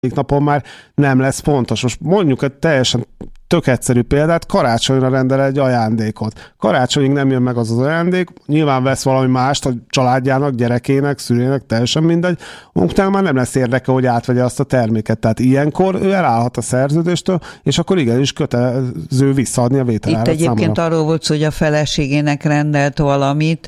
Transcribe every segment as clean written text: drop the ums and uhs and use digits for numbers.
napon már nem lesz fontos. Most mondjuk egy teljesen tök egyszerű példát, karácsonyra rendel egy ajándékot. Karácsonyig nem jön meg az ajándék, nyilván vesz valami mást a családjának, gyerekének, szülének, teljesen mindegy, utána már nem lesz érdeke, hogy átvegye azt a terméket. Tehát ilyenkor ő elállhat a szerződéstől, és akkor igenis kötelező visszaadni a vételárat. Itt egyébként arról volt szó, hogy a feleségének rendelt valamit,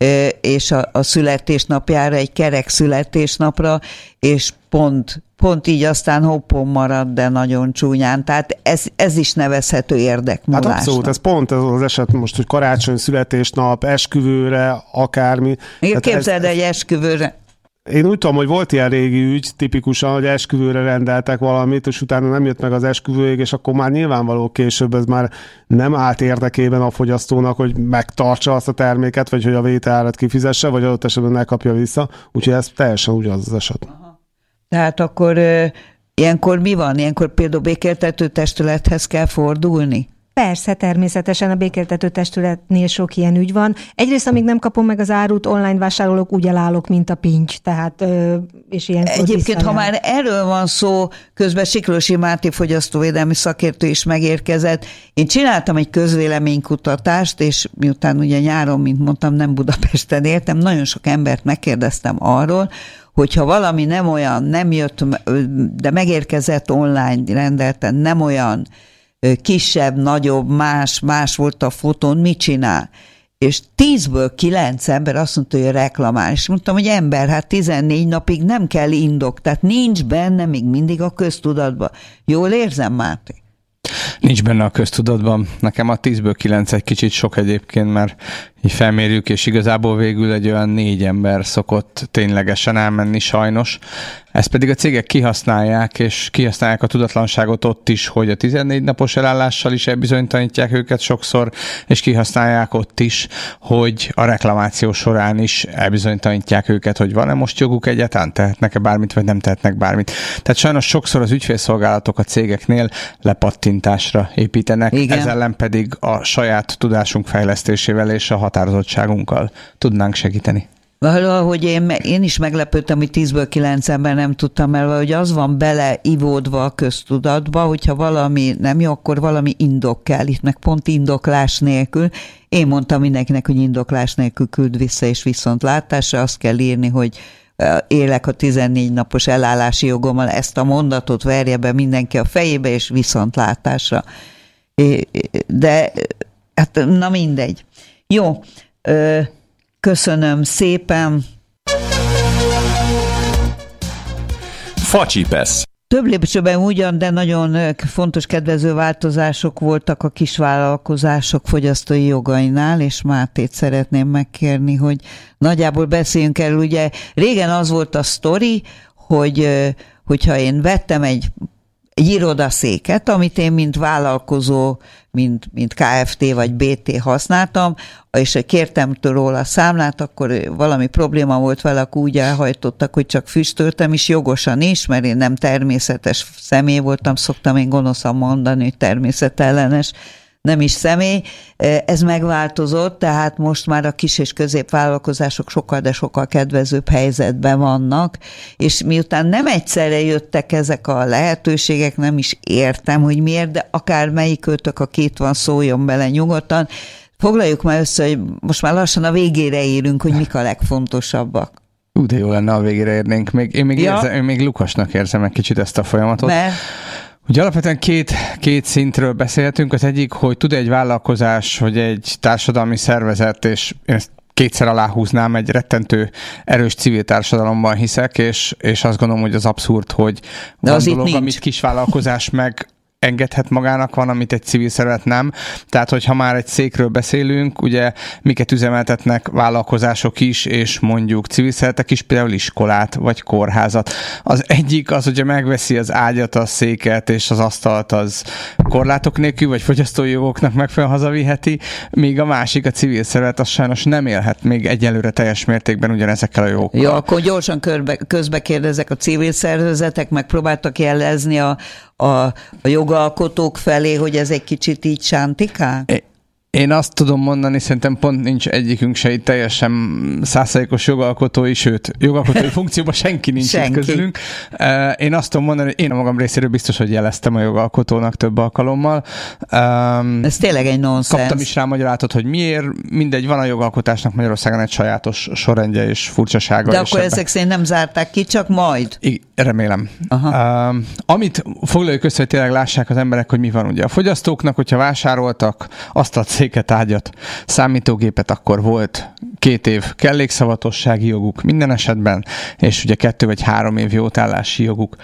és a születésnapjára, egy kerek születésnapra, és pont így aztán hoppon marad, de nagyon csúnyán. Tehát ez is nevezhető érdekmúlásnak. Hát abszolút, ez pont ez az eset most, hogy karácsony, születésnap, esküvőre, akármi. Képzeld egy esküvőre. Én úgy tudom, hogy volt ilyen régi ügy, tipikusan, hogy esküvőre rendeltek valamit, és utána nem jött meg az esküvőig, és akkor már nyilvánvaló később ez már nem állt érdekében a fogyasztónak, hogy megtartsa azt a terméket, vagy hogy a vételárat kifizesse, vagy adott esetben ne kapja vissza. Úgyhogy ez teljesen ugyanaz az eset. Tehát akkor ilyenkor mi van? Ilyenkor például békéltető testülethez kell fordulni? Persze, természetesen a békéltető testületnél sok ilyen ügy van. Egyrészt, amíg nem kapom meg az árut, online vásárolok, úgy elállok, mint a pinty. Tehát, és ilyenkor egyébként, ha már erről van szó, közben Siklósi Máté fogyasztóvédelmi szakértő is megérkezett. Én csináltam egy közvéleménykutatást, és miután ugye nyáron, mint mondtam, nem Budapesten éltem, nagyon sok embert megkérdeztem arról, hogyha valami nem olyan, nem jött, de megérkezett online rendelten, nem olyan, kisebb, nagyobb, más volt a fotón, mit csinál? És 10-ből 9 ember azt mondta, hogy reklamál. És mondtam, hogy ember, hát 14 napig nem kell indok, tehát nincs benne még mindig a köztudatban. Jól érzem, Máté? Nincs benne a köztudatban. Nekem a 10-ből 9 egy kicsit sok egyébként, mert így felmérjük, és igazából végül egy olyan 4 ember szokott ténylegesen elmenni sajnos. Ezt pedig a cégek kihasználják, és kihasználják a tudatlanságot ott is, hogy a 14 napos elállással is elbizonytalanítják őket sokszor, és kihasználják ott is, hogy a reklamáció során is elbizonytalanítják őket, hogy van-e most joguk egyáltalán, tehetnek-e bármit, vagy nem tehetnek bármit. Tehát sajnos sokszor az ügyfélszolgálatok a cégeknél lepattintásra építenek, igen. Ez ellen pedig a saját tudásunk fejlesztésével és a határozottságunkkal tudnánk segíteni. Valahogy én is meglepődtem, hogy 10-ből 9 ember nem tudtam el, hogy az van beleivódva a köztudatba, hogyha valami nem jó, akkor valami indok kell. Itt meg pont indoklás nélkül. Én mondtam mindenkinek, hogy indoklás nélkül küld vissza és viszontlátásra. Azt kell írni, hogy élek a 14 napos elállási jogommal, ezt a mondatot verje be mindenki a fejébe, és viszontlátásra. De hát na mindegy. Jó, köszönöm szépen. Facsipesz. Több lépcsőben ugyan, de nagyon fontos kedvező változások voltak a kisvállalkozások fogyasztói jogainál, és Mátét szeretném megkérni, hogy nagyjából beszéljünk erről. Ugye régen az volt a sztori, hogyha én vettem egy irodaszéket, amit én mint vállalkozó, mint KFT vagy BT használtam, és kértem róla a számlát, akkor valami probléma volt vele, akkor úgy elhajtottak, hogy csak füstöltem, és jogosan is, mert én nem természetes személy voltam, szoktam én gonoszan mondani, hogy természetellenes, nem is személy. Ez megváltozott, tehát most már a kis és középvállalkozások sokkal, de sokkal kedvezőbb helyzetben vannak, és miután nem egyszerre jöttek ezek a lehetőségek, nem is értem, hogy miért, de akár melyikőtök, a két van, szóljon bele nyugodtan. Foglaljuk már össze, hogy most már lassan a végére érünk, hogy mik a legfontosabbak. De jó lenne, a végére érnénk. Én még Lukasnak érzem egy kicsit ezt a folyamatot. Mert? Ugye alapvetően két szintről beszélhetünk. Az egyik, hogy tud egy vállalkozás, hogy egy társadalmi szervezet, és én ezt kétszer aláhúznám, egy rettentő erős civil társadalomban hiszek, és azt gondolom, hogy az abszurd, hogy van dolog, amit kisvállalkozás meg engedhet magának, van, amit egy civil szervezet nem. Tehát, hogyha már egy cégről beszélünk, ugye miket üzemeltetnek vállalkozások is, és mondjuk civil szervezetek is, például iskolát, vagy kórházat. Az egyik az, hogyha megveszi az ágyat, a széket és az asztalt, az korlátok nélkül, vagy fogyasztói jogoknak megfelelően hazaviheti, míg a másik, a civil szervezet, az sajnos nem élhet még egyelőre teljes mértékben ugyanezekkel a jogokkal. Jó, akkor gyorsan közbe kérdezek, a civil szervezetek megpróbáltak jelezni a jogalkotók felé, hogy ez egy kicsit így sántikál? Én azt tudom mondani, szerintem pont nincs egyikünk se itt teljesen 100%-os jogalkotói, sőt, jogalkotói funkcióban senki nincs itt közülünk. Én azt tudom mondani, hogy én a magam részéről biztos, hogy jeleztem a jogalkotónak több alkalommal. Ez tényleg egy nonsens. Kaptam is rá magyarázatot, hogy miért. Mindegy, van a jogalkotásnak Magyarországon egy sajátos sorrendje és furcsasága. De akkor ezek szerint nem zárták ki, csak majd? Remélem. Amit foglaljuk össze, hogy tényleg lássák az emberek, hogy mi van ugye a fogyasztóknak, hogyha vásároltak asztalszéket, ágyat, számítógépet, akkor volt 2 év kellékszavatossági joguk minden esetben, és ugye 2 vagy 3 év jótállási joguk.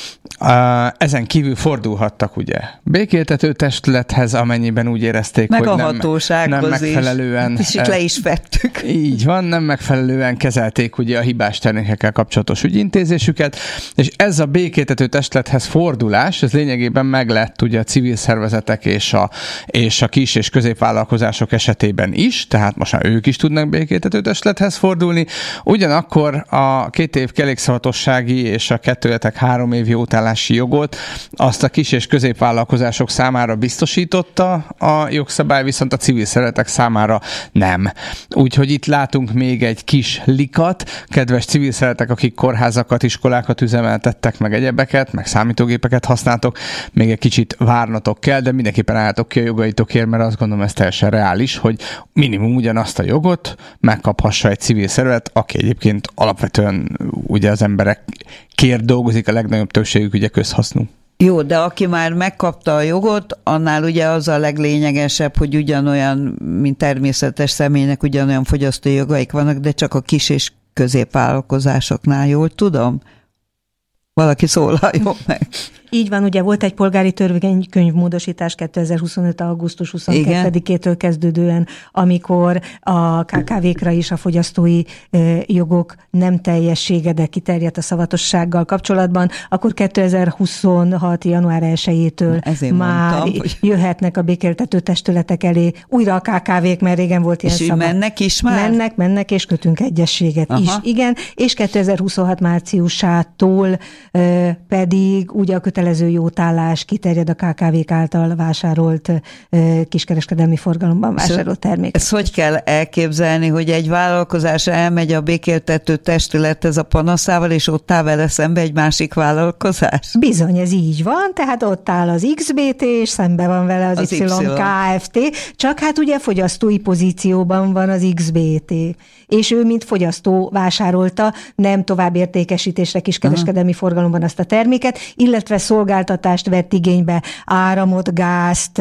Ezen kívül fordulhattak ugye békéltető testülethez, amennyiben úgy érezték, meg hogy nem megfelelően... És itt le is vettük. Így van, nem megfelelően kezelték ugye a hibás termékekkel kapcsolatos ügyintézésüket, és ez a békéltető testülethez fordulás, ez lényegében meglett ugye a civil szervezetek és a kis és középvállalkozások esetében is, tehát most már ők is tudnak békéltető testülethez fordulni. Ugyanakkor a 2 év kellékszavatossági és a 2-3 év jótállási jogot azt a kis és középvállalkozások számára biztosította a jogszabály, viszont a civil szervezetek számára nem. Úgyhogy itt látunk még egy kis likat, kedves civil szervezetek, akik kórházakat, iskolákat üzemeltettek, meg egyebeket, meg számítógépeket használtok, még egy kicsit várnatok kell, de mindenképpen álltok ki a jogaitokért, mert azt gondolom, ez teljesen reális, hogy minimum ugyanazt a jogot megkaphassa egy civil szervezet, aki egyébként alapvetően ugye az emberekért dolgozik, a legnagyobb többségük ugye közhasznú. Jó, de aki már megkapta a jogot, annál ugye az a leglényegesebb, hogy ugyanolyan, mint természetes személynek ugyanolyan fogyasztói jogaik vannak, de csak a kis és középvállalkozásoknál, jól tudom? Valaki szólaljon meg. Így van, ugye volt egy polgári törvénykönyvmódosítás 2025. augusztus 22-től kezdődően, amikor a KKV-kra is a fogyasztói jogok nem teljessége, de kiterjedt a szavatossággal kapcsolatban, akkor 2026. január 1-től már jöhetnek a békéltető testületek elé újra a KKV-k, mert régen volt ilyen szabad. És mennek is már? Mennek, és kötünk egyességet is. Igen, és 2026 márciusától pedig ugye a kötelező jótállás kiterjed a KKV-k által vásárolt kiskereskedelmi forgalomban vásárolt termékek. Ezt hogy kell elképzelni, hogy egy vállalkozás elmegy a békéltető testülethez a panaszával, és ott áll vele szembe egy másik vállalkozás? Bizony, ez így van, tehát ott áll az XBT, és szembe van vele az Y Kft., csak hát ugye fogyasztói pozícióban van az XBT, és ő, mint fogyasztó vásárolta, nem tovább értékesítésre kiskereskedelmi forgalomban azt a terméket, illetve szolgáltatást vett igénybe, áramot, gázt,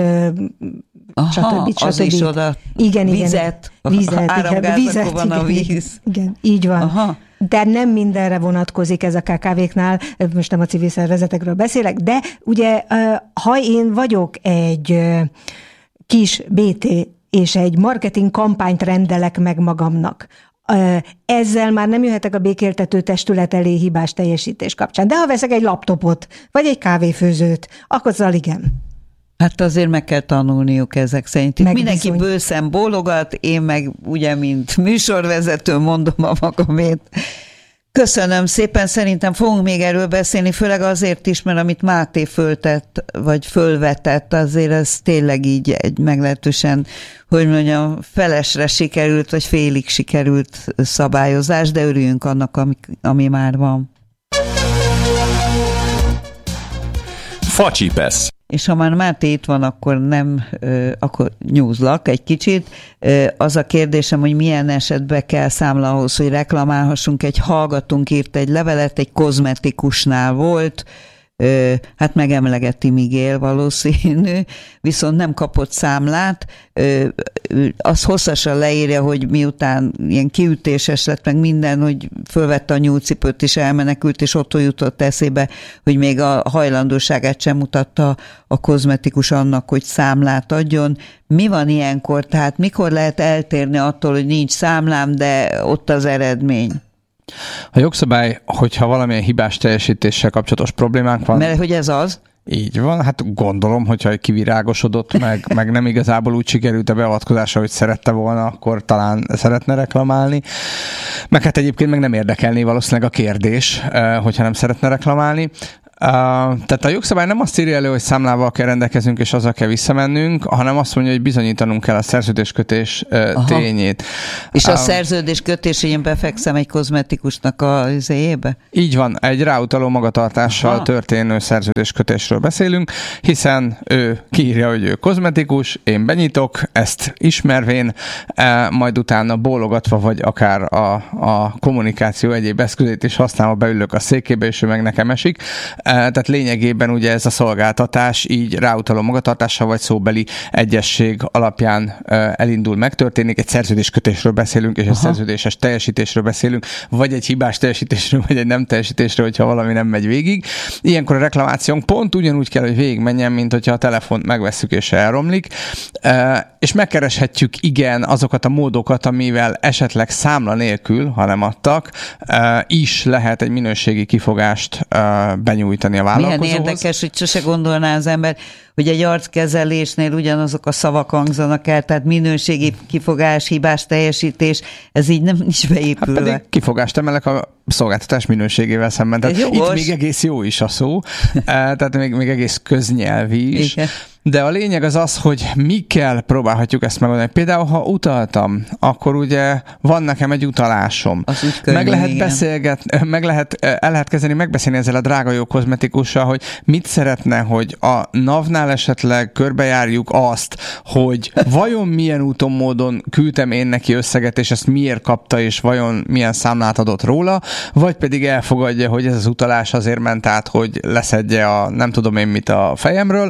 stb. Az is oda. Igen, vizet. Vizet, van a víz. Igen, így van. Aha. De nem mindenre vonatkozik ez a KKV-knál, most nem a civil szervezetekről beszélek, de ugye, ha én vagyok egy kis BT, és egy marketing kampányt rendelek meg magamnak, ezzel már nem jöhetek a békéltető testület elé hibás teljesítés kapcsán. De ha veszek egy laptopot, vagy egy kávéfőzőt, akkor azzal igen. Hát azért meg kell tanulniuk ezek szerint. Itt mindenki bőszen bólogat, én meg ugye, mint műsorvezető mondom a magamét. Köszönöm szépen, szerintem fogunk még erről beszélni, főleg azért is, mert amit Máté fölvetett, azért ez tényleg így egy meglehetősen, hogy mondjam, felesre sikerült, vagy félig sikerült szabályozás, de örüljünk annak, ami már van. Facsipesz. És ha már Máté itt van, akkor nyúzlak egy kicsit. Az a kérdésem, hogy milyen esetben kell számla ahhoz, hogy reklamálhassunk. Egy hallgatónk írt egy levelet, egy kozmetikusnál volt, hát megemlegeti Miguel valószínű, viszont nem kapott számlát, az hosszasan leírja, hogy miután ilyen kiütéses lett meg minden, hogy fölvette a nyúlcipőt és elmenekült, és ott jutott eszébe, hogy még a hajlandóságát sem mutatta a kozmetikus annak, hogy számlát adjon. Mi van ilyenkor? Tehát mikor lehet eltérni attól, hogy nincs számlám, de ott az eredmény? A jogszabály, hogyha valamilyen hibás teljesítéssel kapcsolatos problémánk van... Mert hogy ez az? Így van, hát gondolom, hogyha kivirágosodott, meg nem igazából úgy sikerült a beavatkozása, hogy szerette volna, akkor talán szeretne reklamálni. Meg hát egyébként meg nem érdekelné valószínűleg a kérdés, hogyha nem szeretne reklamálni. Tehát a jogszabály nem azt írja elő, hogy számlával kell rendelkezünk, és azzal kell visszamennünk, hanem azt mondja, hogy bizonyítanunk kell a szerződéskötés tényét. És a szerződéskötés, én befekszem egy kozmetikusnak az éjébe? Így van, egy ráutaló magatartással történő szerződéskötésről beszélünk, hiszen ő kiírja, hogy ő kozmetikus, én benyitok, ezt ismervén, majd utána bólogatva, vagy akár a kommunikáció egyéb eszközét is használva beülök a székébe, és ő meg nekem esik. Tehát lényegében ugye ez a szolgáltatás így ráutaló magatartással vagy szóbeli egyesség alapján elindul, megtörténik. Egy szerződéskötésről beszélünk, és egy szerződéses teljesítésről beszélünk, vagy egy hibás teljesítésről, vagy egy nem teljesítésről, hogyha valami nem megy végig. Ilyenkor a reklamációnk pont ugyanúgy kell, hogy végigmenjen, mint hogyha a telefont megvesszük és elromlik. És megkereshetjük azokat a módokat, amivel esetleg számla nélkül, ha nem adtak, is lehet egy minőségi kifogást benyújtani a vállalkozóhoz. Milyen érdekes, hogy sose gondolná az ember, hogy egy arckezelésnél ugyanazok a szavak hangzanak el, tehát minőségi kifogás, hibás teljesítés, ez így nem is beépülve. Hát pedig kifogást emelek a szolgáltatás minőségével szemben. Tehát itt még egész jó is a szó, tehát még egész köznyelvi is. Igen. De a lényeg az, hogy mikkel próbálhatjuk ezt megoldani. Például, ha utaltam, akkor ugye van nekem egy utalásom. Meg lehet beszélgetni, el lehet kezdeni megbeszélni ezzel a drága jó kozmetikussal, hogy mit szeretne, hogy a NAV-nál esetleg körbejárjuk azt, hogy vajon milyen úton, módon küldtem én neki összeget, és ezt miért kapta, és vajon milyen számlát adott róla, vagy pedig elfogadja, hogy ez az utalás azért ment át, hogy leszedje a nem tudom én mit a fejemről,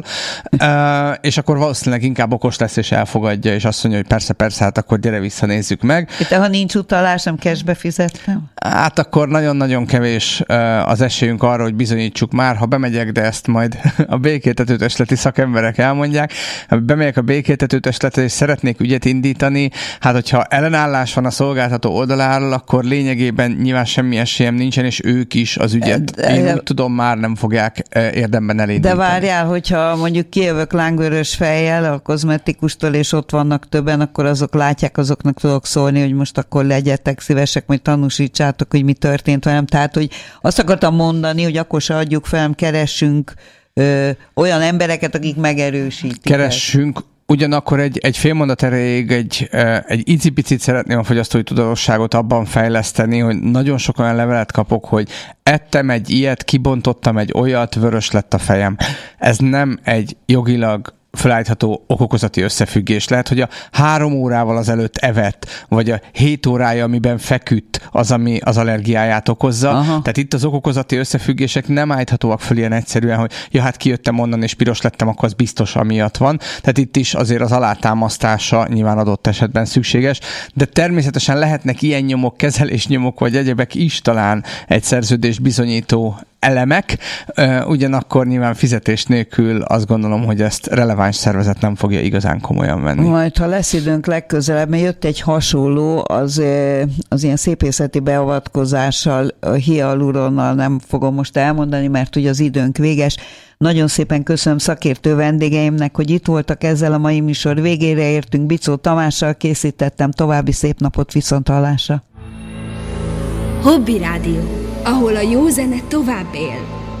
és akkor valószínűleg inkább okos lesz, és elfogadja, és azt mondja, hogy persze, hát akkor gyere vissza, nézzük meg. De ha nincs utalás, nem cashbe fizettem? Hát akkor nagyon-nagyon kevés az esélyünk arra, hogy bizonyítsuk már, ha bemegyek, de ezt majd a békéltetőtestleti szakemberek elmondják. Ha bemegyek a békéltetőtestletre, és szeretnék ügyet indítani, hát hogyha ellenállás van a szolgáltató oldaláról, akkor lényegében nyilván semmi esélyem nincsen, és ők is az ügyet, én úgy tudom, már nem fogják érdemben elindítani. De várjál, hogyha mondjuk kijövök lángvörös fejjel a kozmetikustól, és ott vannak többen, akkor azok látják, azoknak tudok szólni, hogy most akkor legyetek szívesek, majd tanúsítsátok, hogy mi történt velem. Tehát, hogy azt akartam mondani, hogy akkor se adjuk fel, keressünk olyan embereket, akik megerősítik. Keressünk. Ugyanakkor egy fél mondat erejéig egy icipicit szeretném a fogyasztói tudatosságot abban fejleszteni, hogy nagyon sok olyan levelet kapok, hogy ettem egy ilyet, kibontottam egy olyat, vörös lett a fejem. Ez nem egy jogilag felállítható okokozati összefüggés. Lehet, hogy a 3 órával azelőtt evett, vagy a 7 órája, amiben feküdt, az, ami az allergiáját okozza. Aha. Tehát itt az okokozati összefüggések nem állíthatóak föl ilyen egyszerűen, hogy ja, hát kijöttem onnan, és piros lettem, akkor az biztos amiatt van. Tehát itt is azért az alátámasztása nyilván adott esetben szükséges, de természetesen lehetnek ilyen nyomok, kezelésnyomok, vagy egyebek is talán egy szerződés bizonyító elemek, ugyanakkor nyilván fizetés nélkül azt gondolom, hogy ezt releváns szervezet nem fogja igazán komolyan venni. Majd, ha lesz időnk legközelebb, mert jött egy hasonló, az ilyen szépészeti beavatkozással, hialuronnal nem fogom most elmondani, mert ugye az időnk véges. Nagyon szépen köszönöm szakértő vendégeimnek, hogy itt voltak, ezzel a mai műsor végére értünk. Bicó Tamással készítettem, további szép napot, viszonthallásra. Hobby Rádió, ahol a jó zene tovább él.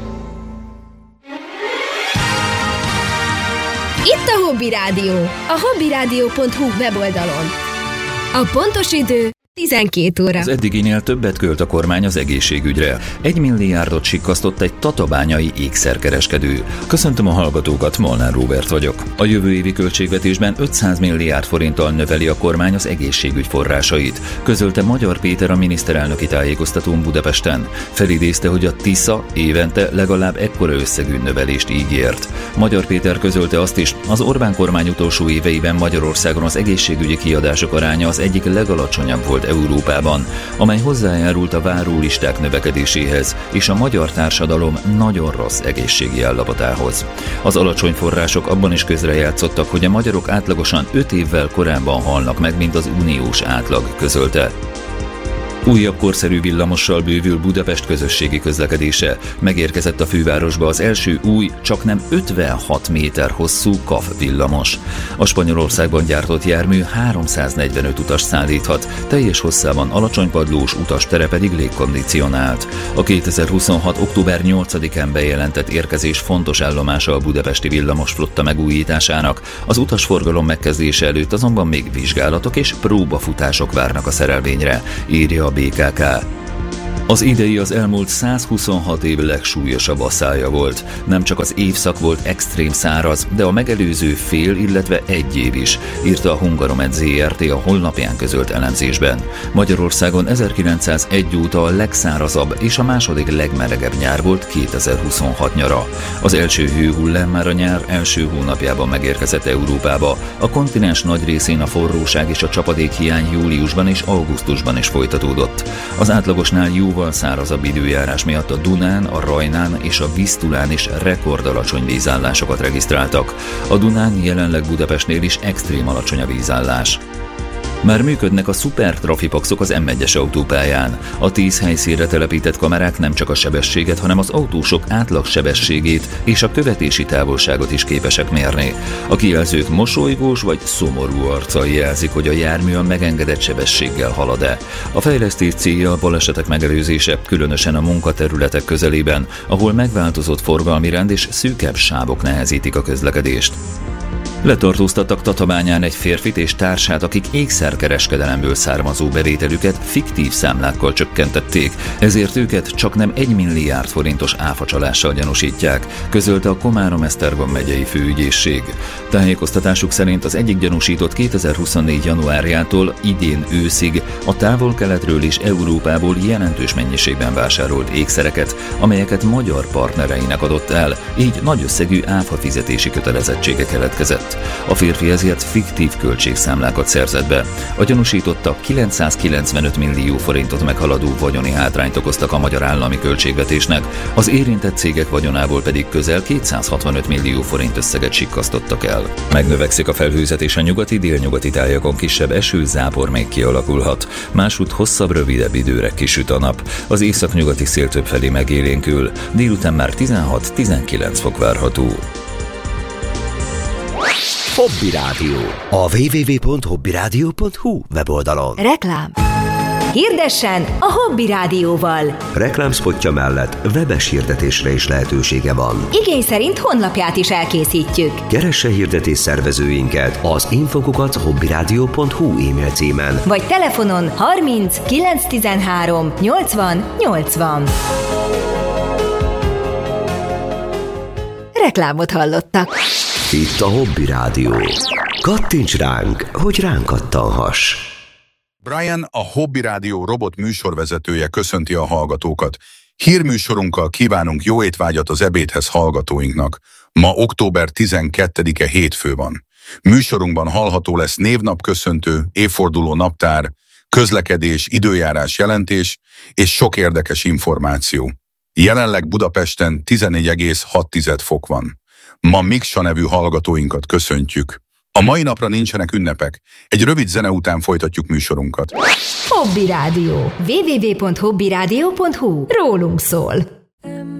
Itt a Hobby Rádió, a hobbyradio.hu weboldalon. A pontos idő 12 óra. Az eddiginél többet költ a kormány az egészségügyre. 1 milliárdot sikkasztott egy tatabányai ékszerkereskedő. Köszöntöm a hallgatókat, Molnár Róbert vagyok. A jövő évi költségvetésben 500 milliárd forinttal növeli a kormány az egészségügy forrásait, közölte Magyar Péter a miniszterelnöki tájékoztatón Budapesten. Felidézte, hogy a Tisza évente legalább ekkora összegű növelést ígért. Magyar Péter közölte azt is, az Orbán kormány utolsó éveiben Magyarországon az egészségügyi kiadások aránya az egyik legalacsonyabb volt Európában, amely hozzájárult a várólisták növekedéséhez és a magyar társadalom nagyon rossz egészségi állapotához. Az alacsony források abban is közrejátszottak, hogy a magyarok átlagosan 5 évvel korábban halnak meg, mint az uniós átlag, közölte. Újabb korszerű villamossal bővül Budapest közösségi közlekedése. Megérkezett a fővárosba az első új, csaknem 56 méter hosszú KAV villamos. A Spanyolországban gyártott jármű 345 utas szállíthat, teljes hosszában alacsonypadlós utastere pedig légkondicionált. A 2026. október 8-án bejelentett érkezés fontos állomása a budapesti villamosflotta megújításának. Az utasforgalom megkezdése előtt azonban még vizsgálatok és próbafutások várnak a szerelvényre, írja a BKK. Az idei az elmúlt 126 év legsúlyosabb asszája volt. Nem csak az évszak volt extrém száraz, de a megelőző fél, illetve egy év is, írta a Hungaromed Zrt. A honlapján közölt elemzésben. Magyarországon 1901 óta a legszárazabb és a második legmelegebb nyár volt 2026 nyara. Az első hőhullám már a nyár első hónapjában megérkezett Európába. A kontinens nagy részén a forróság és a csapadékhiány júliusban és augusztusban is folytatódott. Az átlagosnál jóval szárazabb időjárás miatt a Dunán, a Rajnán és a Visztulán is rekordalacsony vízállásokat regisztráltak. A Dunán jelenleg Budapestnél is extrém alacsony a vízállás. Már működnek a szupertrafipaxok az M1-es autópályán. A 10 helyszínre telepített kamerák nem csak a sebességet, hanem az autósok átlagsebességét és a követési távolságot is képesek mérni. A kijelzők mosolygós vagy szomorú arccal jelzik, hogy a jármű a megengedett sebességgel halad-e. A fejlesztés célja a balesetek megelőzése, különösen a munkaterületek közelében, ahol megváltozott forgalmi rend és szűkebb sávok nehezítik a közlekedést. Letartóztattak Tatabányán egy férfit és társát, akik ékszerkereskedelemből származó bevételüket fiktív számlákkal csökkentették, ezért őket csaknem 1 milliárd forintos áfacsalással gyanúsítják, közölte a Komárom-Esztergom megyei főügyészség. Tájékoztatásuk szerint az egyik gyanúsított 2024. januárjától idén őszig a távol-keletről és Európából jelentős mennyiségben vásárolt ékszereket, amelyeket magyar partnereinek adott el, így nagy összegű áfafizetési kötelezettsége keletkezett. A férfi ezért fiktív költségszámlákat szerzett be. A gyanúsítottak 995 millió forintot meghaladó vagyoni hátrányt okoztak a magyar állami költségvetésnek, az érintett cégek vagyonából pedig közel 265 millió forint összeget sikkasztottak el. Megnövekszik a felhőzet és a nyugati-délnyugati tájakon kisebb eső-zápor még kialakulhat. Másút hosszabb, rövidebb időre kisüt a nap. Az északnyugati szél többfelé megélénkül, délután már 16-19 fok várható. Hobby Rádió. A www.hobbyradio.hu weboldalon. Reklám. Hirdessen a Hobby Rádióval. Reklámspotja mellett webes hirdetésre is lehetősége van. Igény szerint honlapját is elkészítjük. Keresse hirdetés szervezőinket az info@hobbyradio.hu e-mail címen. Vagy telefonon 30 913 80 80. Reklámot hallottak. Itt a Hobby Rádió. Kattints ránk, hogy ránk kattanhass. Brian, a Hobby Rádió robot műsorvezetője köszönti a hallgatókat. Hírműsorunkkal kívánunk jó étvágyat az ebédhez hallgatóinknak. Ma október 12-e hétfő van. Műsorunkban hallható lesz névnapköszöntő, évforduló naptár, közlekedés, időjárás jelentés és sok érdekes információ. Jelenleg Budapesten 14,6 fok van. Ma Miksa nevű hallgatóinkat köszöntjük. A mai napra nincsenek ünnepek. Egy rövid zene után folytatjuk műsorunkat. Hobby Rádió. www.hobbyradio.hu. Rólunk szól.